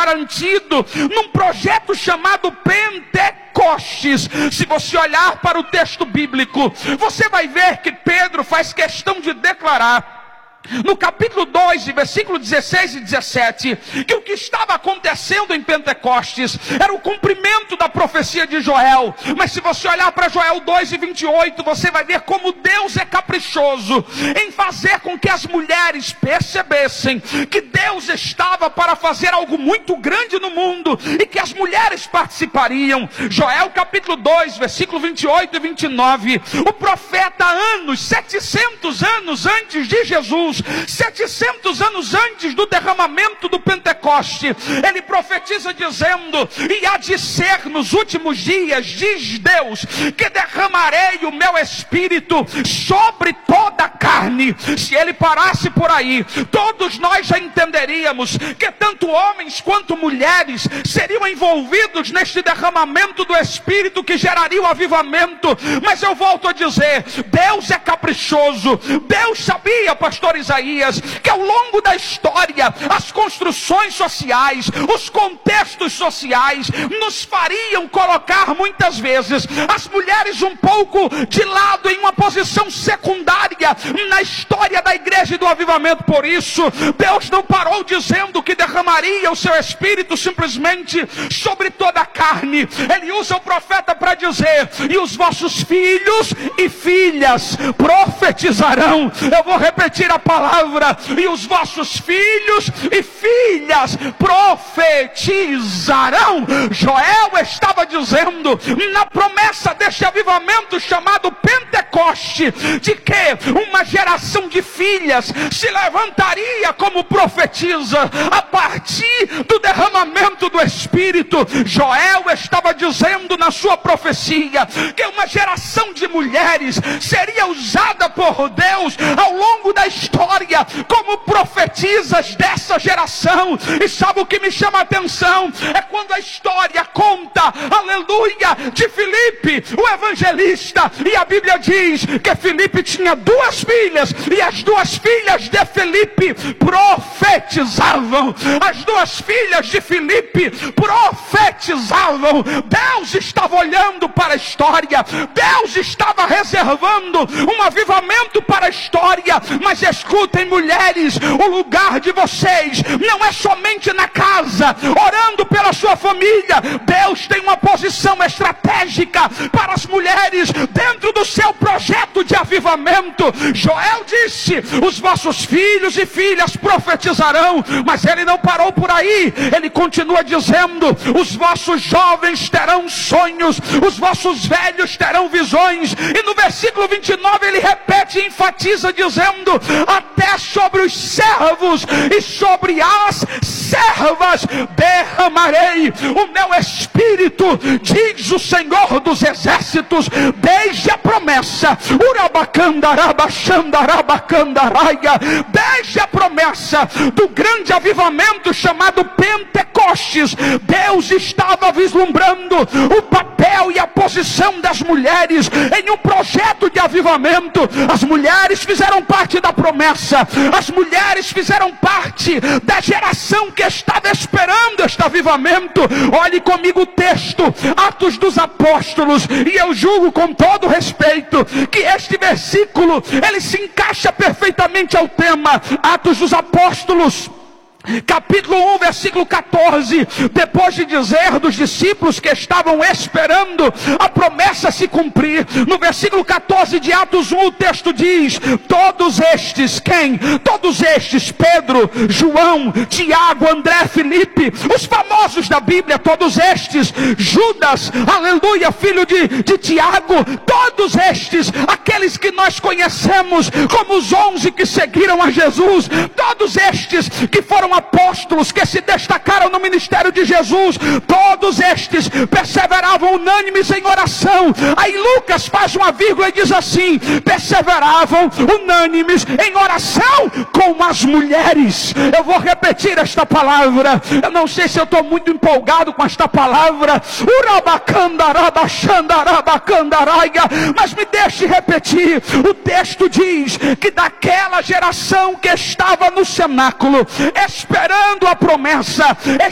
garantido num projeto chamado Pentecostes. Se você olhar para o texto bíblico, você vai ver que Pedro faz questão de declarar no capítulo 2, versículo 16 e 17, que o que estava acontecendo em Pentecostes era o cumprimento da profecia de Joel. Mas se você olhar para Joel 2 e 28, você vai ver como Deus é caprichoso em fazer com que as mulheres percebessem que Deus estava para fazer algo muito grande no mundo e que as mulheres participariam. Joel capítulo 2, versículo 28 e 29, o profeta 700 anos antes de Jesus, 700 anos antes do derramamento do Pentecoste, ele profetiza dizendo: e há de ser nos últimos dias, diz Deus, que derramarei o meu espírito sobre toda a carne. Se ele parasse por aí, todos nós já entenderíamos que tanto homens quanto mulheres seriam envolvidos neste derramamento do espírito que geraria o avivamento. Mas eu volto a dizer, Deus é caprichoso. Deus sabia, pastor Isaías, que ao longo da história, as construções sociais, os contextos sociais, nos fariam colocar muitas vezes as mulheres um pouco de lado, em uma posição secundária na história da igreja e do avivamento. Por isso, Deus não parou dizendo que derramaria o seu espírito simplesmente sobre toda a carne. Ele usa o profeta para dizer: e os vossos filhos e filhas profetizarão. Eu vou repetir a palavra: e os vossos filhos e filhas profetizarão. Joel estava dizendo, na promessa deste avivamento chamado Pentecoste, de que uma geração de filhas se levantaria como profetiza a partir do derramamento do Espírito. Joel estava dizendo na sua profecia que uma geração de mulheres seria usada por Deus ao longo da história como profetisas dessa geração. E sabe o que me chama a atenção? É quando a história conta, aleluia, de Filipe, o evangelista, e a Bíblia diz que Filipe tinha duas filhas, e as duas filhas de Filipe profetizavam. As duas filhas de Filipe profetizavam. Deus estava olhando para a história, Deus estava reservando um avivamento para a história. Mas escutem, mulheres, o lugar de vocês não é somente na casa, orando pela sua família. Deus tem uma posição estratégica para as mulheres dentro do seu projeto de avivamento. Joel disse: os vossos filhos e filhas profetizarão. Mas ele não parou por aí, ele continua dizendo: os vossos jovens terão sonhos, os vossos velhos terão visões. E no versículo 29 ele repete e enfatiza dizendo: até sobre os servos e sobre as servas derramarei o meu espírito, diz o Senhor dos exércitos. Desde a promessa, desde a promessa do grande avivamento chamado Pentecostes, Deus estava vislumbrando o papel e a posição das mulheres em um projeto de avivamento. As mulheres fizeram parte da promessa, as mulheres fizeram parte da geração que estava esperando este avivamento. Olhe comigo o texto, Atos dos Apóstolos, e eu julgo com todo respeito que este versículo ele se encaixa perfeitamente ao tema. Atos dos Apóstolos, capítulo 1, versículo 14, depois de dizer dos discípulos que estavam esperando a promessa se cumprir, no versículo 14 de Atos 1, o texto diz: todos estes, quem? Todos estes, Pedro, João, Tiago, André, Filipe, os famosos da Bíblia, todos estes, Judas, aleluia, filho de Tiago, todos estes, aqueles que nós conhecemos como os 11 que seguiram a Jesus, todos estes que foram apóstolos, que se destacaram no ministério de Jesus, todos estes perseveravam unânimes em oração. Aí Lucas faz uma vírgula e diz assim: perseveravam unânimes em oração com as mulheres. Eu vou repetir esta palavra, eu não sei se eu estou muito empolgado com esta palavra, mas me deixe repetir. O texto diz que daquela geração que estava no cenáculo esperando a promessa,